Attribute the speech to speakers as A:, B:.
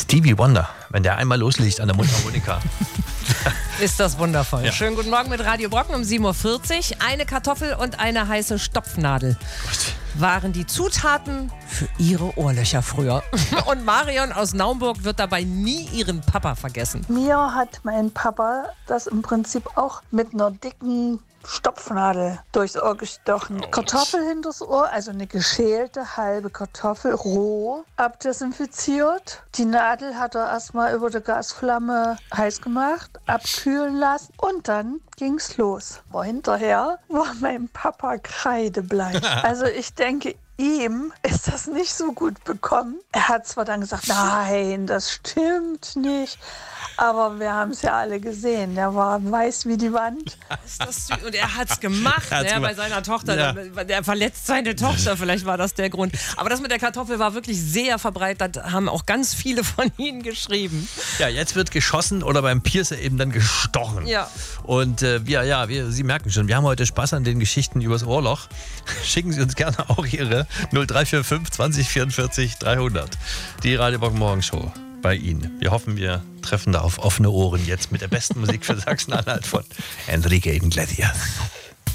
A: Stevie Wonder, wenn der einmal loslegt an der Mundharmonika.
B: Ist das wundervoll.
A: Ja.
B: Schönen guten Morgen mit Radio Brocken um 7.40 Uhr. Eine Kartoffel und eine heiße Stopfnadel waren die Zutaten für ihre Ohrlöcher früher. Und Marion aus Naumburg wird dabei nie ihren Papa vergessen.
C: Mir hat mein Papa das im Prinzip auch mit einer dicken Stopfnadel durchs Ohr gestochen. Kartoffel hinters Ohr, also eine geschälte halbe Kartoffel, roh, abdesinfiziert. Die Nadel hat er erstmal über der Gasflamme heiß gemacht, abkühlen lassen und dann ging's los. Aber hinterher war mein Papa kreidebleich. Also ich denke, ihm ist das nicht so gut bekommen. Er hat zwar dann gesagt, nein, das stimmt nicht. Aber wir haben es ja alle gesehen. Der war weiß wie die Wand.
B: Ist das süß? Und er hat es gemacht, bei seiner Tochter.
A: Ja.
B: Der verletzt seine Tochter, vielleicht war das der Grund. Aber das mit der Kartoffel war wirklich sehr verbreitet. Haben auch ganz viele von Ihnen geschrieben.
A: Ja, jetzt wird geschossen oder beim Piercer eben dann gestochen.
B: Ja.
A: Und Sie merken schon, wir haben heute Spaß an den Geschichten übers Ohrloch. Schicken Sie uns gerne auch Ihre 0345 20 44 300. Die Radio Brocken Morgenshow bei Ihnen. Wir hoffen, wir treffen da auf offene Ohren jetzt mit der besten Musik für Sachsen-Anhalt von Enrique Iglesias.